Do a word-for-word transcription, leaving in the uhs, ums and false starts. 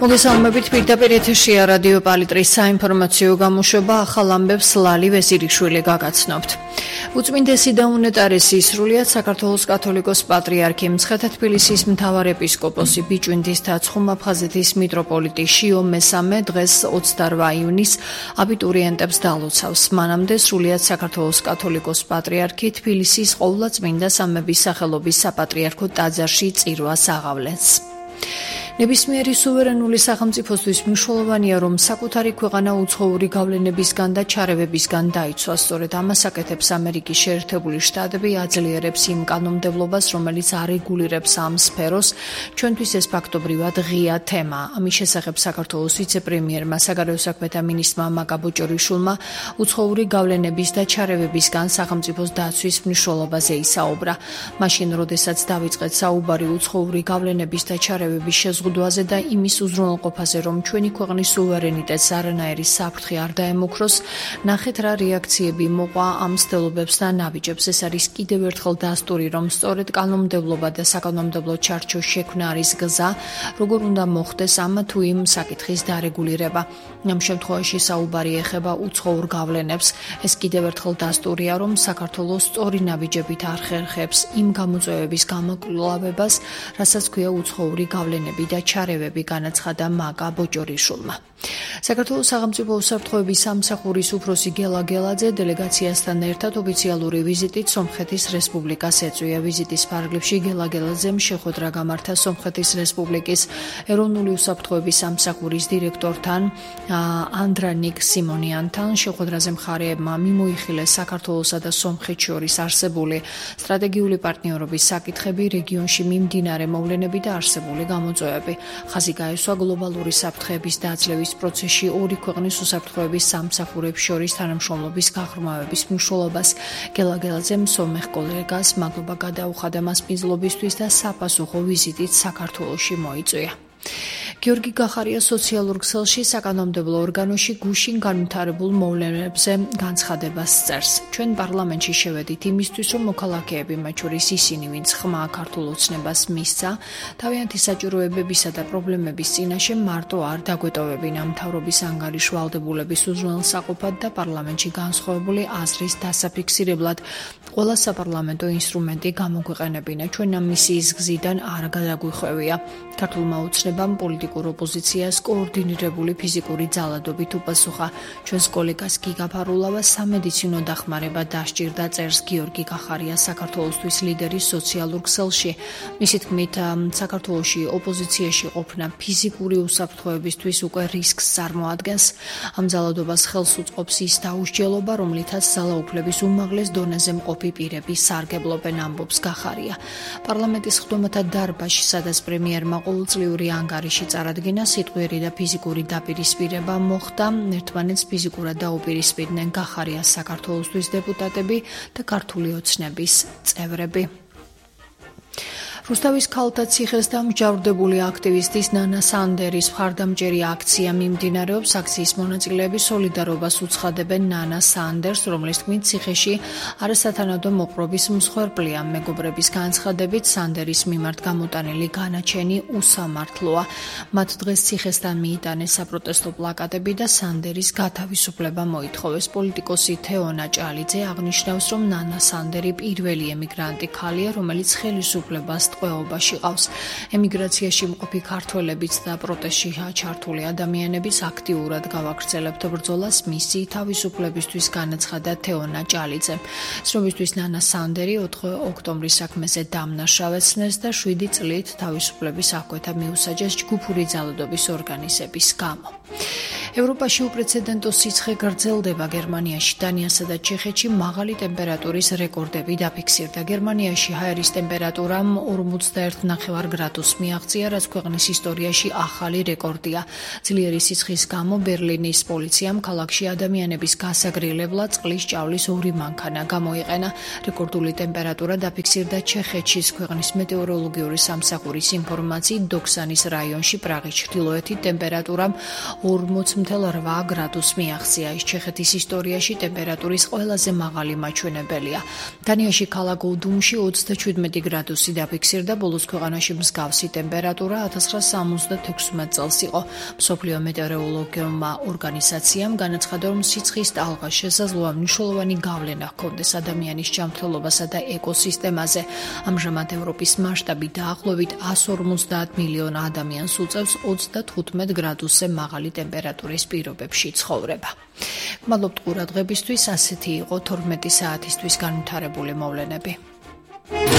მოგესალმებით პირდაპირ ეთერშია რადიო პალიტრის საინფორმაციო გამოშვება ახალ ამბებს ლალი ვეზირიშვილი გაგაცნობთ. უწმინდესი და უნეტარესი სრულიად საქართველოს კათოლიკოს პატრიარქი მცხეთა თბილისის მთავარ ეპისკოპოსი ბიჭვინთის და ცხუმ-აფხაზეთის მიტროპოლიტი შიო მესამე დღეს ოცდაორი იუნის აბიტურიენტებს დალოცავს. მანამდე სრულიად საქართველოს კათოლიკოს პატრიარქი თბილისის ყოვლადწმინდა სამების სახელობის საპატრიარქო ტაძარში წირვას აღავლენს. ნებისმიერი სუვერენული სახელმწიფოსთვის მნიშვნელოვანია, რომ საკუთარი ქვეყანა უცხოური გავლენებისგან და ჩარევებისგან დაიცვას. სწორედ ამას აკეთებს ამერიკის შეერთებული შტატები, აძლიერებს იმ კანონმდებლობას, რომელიც არეგულირებს ამ სფეროს. ჩვენთვის ეს ფაქტობრივად ღია თემა. ამის შესახებ საქართველოს ვიცე-პრემიერმა, საგარეო საქმეთა მინისტრმა მაკა ბოჭორიშვილმა უცხოური გავლენების და ჩარევებისგან სახელმწიფოს დაცვის მნიშვნელობაზე ისაუბრა. მაშინ, როდესაც დავიწყეთ საუბარი უცხოური გავლენების და ჩარევების შეზღუდვაზე და იმის უზრუნველყოფაზე, რომ ჩვენი ქვეყნის სუვერენიტეტს არანაირი საფრთხე არ დაემუქროს, ნახეთ რა რეაქციები მოყვა ამ მცდელობებს და ნაბიჯებს. ეს არის კიდევ ერთხელ დასტური, რომ სწორედ კანონმდებლობა და საკანონმდებლო ჩარჩოს შექმნა არის გზა, როგორ უნდა მოხდეს ამ თუ იმ საკითხის დარეგულირება. ამ შემთხვევაში საუბარი ეხება უცხოურ გავლენებს. ეს კიდევ ერთხელ დასტურია, რომ საქართველოს სწორი ნაბიჯებით არ ხერხებს იმ გამოწვევების გამოკვლევებას, რასაც ქვია უცხოური გავლენები და ჩარევები, განაცხადა მაკა ბოჭორიშვილმა. საქართველოს სახელმწიფო უსაფრთხოების სამსახურის უფროსი გელა გელაძე დელეგაციასთან ერთად ოფიციალური ვიზიტით სომხეთის რესპუბლიკას ეწვია. ვიზიტის ფარგლებში გელა გელაძემ შეხვედრა გამართა სომხეთის რესპუბლიკის ეროვნული უსაფრთხოების სამსახურის დირექტორთან ანდრანიკ სიმონიანთან. შეხვედრაზე მხარეებმა მიმოიხილეს საქართველოსა და სომხეთს შორის არსებული სტრატეგიული პარტნიორობის საკითხები, რეგიონში მიმდინარე მოვლენები და არსებული გამოწვევები. ხაზი გაესვა გლობალური საფრთხეების დაძლევის პროცესში ორი ქვეყნის უსაფრთხოების სამსახურებს შორის თანამშრომლობის გაღრმავების მნიშვნელობას. გელა გელაძემ სომეხ კოლეგას მადლობა გადაუხადა მას მიზნობისთვის და საფასუხო ვიზიტით საქართველოში მოიწვია. გიორგი გახარია სოციალურ ქსელში საკანონმდებლო ორგანოში გუშინ განვითარებულ მოვლენებზე განცხადებას წერს. ჩვენ პარლამენტში შევედით იმისთვის, რომ მოქალაქეები, მათ შორის ისინი, ვინც ხმა ქართულ ოცნებას მისცა, თავიანთი საჭიროებებისა და პრობლემების წინაშე მარტო არ დაგვეტოვებინა მთავრობის ანგარიშვალდებულების უზრუნველსაყოფად და პარლამენტში განსხვავებული აზრის დასაფიქსირებლად ყველა საპარლამენტო ინსტრუმენტი გამოგვეყენებინა. ჩვენ ამ მისიის გზიდან არ გადაგვიხვევია. ქართულმა ოცნებამ პოლიტიკურ ოპოზიციას კოორდინირებული ფიზიკური ძალადობით უპასუხა. ჩვენს კოლეგას გიგა ფარულავას სამედიცინო დახმარება დასჭირდა, წერს გიორგი გახარია საქართველოსთვის ლიდერის სოციალურ ქსელში. მისი თქმით, საქართველოში ოპოზიციაში ყოფნა ფიზიკური უსაფრთხოებისთვის უკვე რისკს წარმოადგენს. ამ ძალადობას ხელს უწყობს ის დაუსჯელობა, რომლითაც ძალაუფლების უმაღლეს დონეზე მყოფი პირები სარგებლობენ, ამბობს გახარია. პარლამენტის ხდომათა დარბაზში, სადაც პრემიერმა ყოველწლიური ანგარიში წარადგინა, სიტყვიერი და ფიზიკური დაპირისპირება მოხდა. ერთმანეთს ფიზიკურად დაუპირისპირდნენ გახარიას საქართველოსთვის დეპუტატები და ქართული ოცნების წევრები. რუსთავის ქალთა ციხესთან მსჯავრდებული აქტივისტის ნანა სანდერის მხარდამჭერი აქცია მიმდინარეობს. აქციის მონაწილეები სოლიდარობას უცხადებენ ნანა სანდერს, რომლის თქმით ციხეში არასათანადო მოპყრობის მსხვერპლია. მეგობრების განცხადებით, სანდერის მიმართ გამოტანილი განაჩენი უსამართლოა. მათ დღეს ციხესთან მიიტანეს საპროტესტო პლაკატები და სანდერის გათავისუფლება მოითხოვეს. პოლიტიკოსი თეონა ჭალიძე აღნიშნავს, რომ ნანა სანდერი პირველი ემიგრანტი ქალია, რომელიც ხელისუფლებას ტყვეობაში ყავს. ემიგრაციაში მყოფი ქართველებიც და პროტესტში ჩართული ადამიანებიც აქტიურად გავაგრძელებთ ბრძოლას მისი თავისუფლებისთვის, განაცხადა თეონა ჭალიძე. ცნობისთვის ნანა სანდერი ოთხი ოქტომბრის საქმეზე დამნაშავეცნეს და შვიდი წლით თავისუფლების აღკვეთა მიუსაჯეს ჯგუფური ძალადობის ორგანიზების გამო. ევროპაში უპრეცედენტო სიცხე გრძელდება. გერმანიაში, დანიასა და ჩეხეთში მაღალი ტემპერატურის რეკორდები დაფიქსირდა. გერმანიაში ჰაერის ტემპერატურამ ორმოცდაერთი ნახევარ გრადუსს მიაღწია, რაც ქვეყნის ისტორიაში ახალი რეკორდია. ძლიერი სიცხის გამო ბერლინის პოლიციამ ქალაქში ადამიანების გასაგრილებლად წყლის ჭავლის ორი მანქანა გამოიყენა. რეკორდული ტემპერატურა დაფიქსირდა ჩეხეთში. ქვეყნის მეტეოროლოგიური სამსახურის ინფორმაციით, დოქსანის რაიონში პრაღის ჩრდილოეთით ტემპერატურამ ორმოცი ოცდაათი წუთი რვა გრადუსს მიაღწია. ის ჩეხეთის ისტორიაში ტემპერატურის ყველაზე მაღალი მაჩვენებელია. დანიაში ქალაქ ოდუმში ოცდაჩვიდმეტი გრადუსი დაფიქსირდა, ბოლოს ქვეყანაში მსგავსი ტემპერატურა ათას ცხრაასა სამოცდათექვსმეტ წელს იყო. მსოფლიო მეტეოროლოგიურმა ორგანიზაციამ განაცხადა, რომ სიცხის ტალღას შესაძლოა მნიშვნელოვანი გავლენა ჰქონდეს ადამიანის ჯანმრთელობასა და ეკოსისტემაზე. ამჟამად ევროპის მასშტაბით დაახლოებით εκατს ორმოცდაათ მილიონ ადამიანს უწევს ოცდათხუთმეტ გრადუსზე მაღალი ტემპერატურის პირობებში ცხოვრება. გმადლობთ ყურადღებისთვის, ასეთი იყო თორმეტი საათისთვის განვითარებული მოვლენები.